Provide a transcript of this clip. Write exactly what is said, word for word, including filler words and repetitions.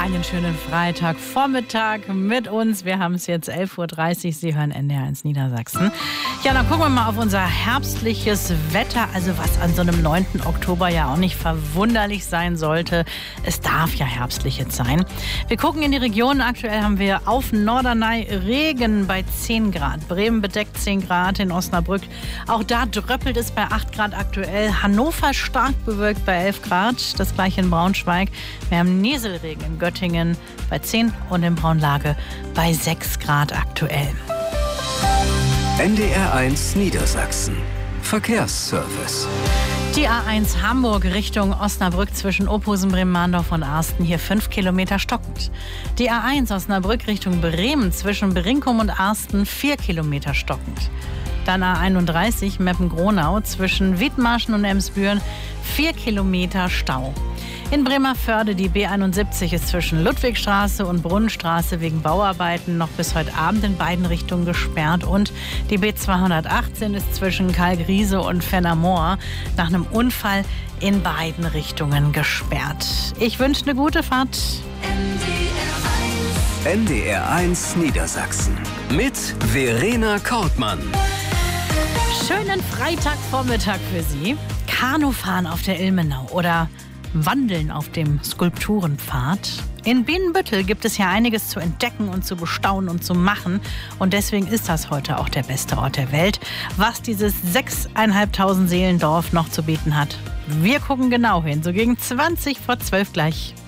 Einen schönen Freitagvormittag mit uns. Wir haben es jetzt elf Uhr dreißig. Sie hören N D R eins Niedersachsen. Ja, dann gucken wir mal auf unser herbstliches Wetter. Also was an so einem neunten Oktober ja auch nicht verwunderlich sein sollte. Es darf ja herbstlich sein. Wir gucken in die Region. Aktuell haben wir auf Norderney Regen bei zehn Grad. Bremen bedeckt zehn Grad, in Osnabrück. Auch da dröppelt es bei acht Grad aktuell. Hannover stark bewölkt bei elf Grad. Das gleiche in Braunschweig. Wir haben Nieselregen in Göttingen bei zehn und in Braunlage bei sechs Grad aktuell. N D R eins Niedersachsen. Verkehrsservice. Die A eins Hamburg Richtung Osnabrück zwischen Ophusen, Bremen-Mahndorf und Arsten, hier fünf Kilometer stockend. Die A eins Osnabrück Richtung Bremen zwischen Berinkum und Arsten, vier Kilometer stockend. Dann A einunddreißig Meppen-Gronau zwischen Wiedmarschen und Emsbüren, vier Kilometer Stau. In Bremervörde die B einundsiebzig ist zwischen Ludwigstraße und Brunnenstraße wegen Bauarbeiten noch bis heute Abend in beiden Richtungen gesperrt. Und die B zweihundertachtzehn ist zwischen Kalgriese und Fennermoor nach einem Unfall in beiden Richtungen gesperrt. Ich wünsche eine gute Fahrt. N D R eins Niedersachsen mit Verena Kortmann. Schönen Freitagvormittag für Sie. Kanufahren auf der Ilmenau oder Wandeln auf dem Skulpturenpfad. In Bienenbüttel gibt es ja einiges zu entdecken und zu bestaunen und zu machen. Und deswegen ist das heute auch der beste Ort der Welt. Was dieses sechstausendfünfhundert Seelendorf noch zu bieten hat. Wir gucken genau hin. So gegen zwanzig vor zwölf gleich.